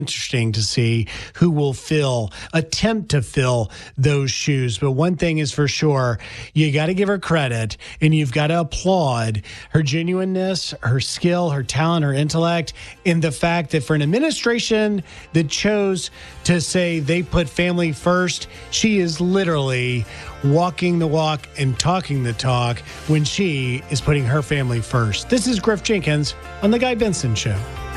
Interesting to see who will attempt to fill those shoes. But one thing is for sure, you got to give her credit and you've got to applaud her genuineness, her skill, her talent, her intellect, and the fact that for an administration that chose to say they put family first, she is literally walking the walk and talking the talk when she is putting her family first. This is Griff Jenkins on The Guy Benson Show.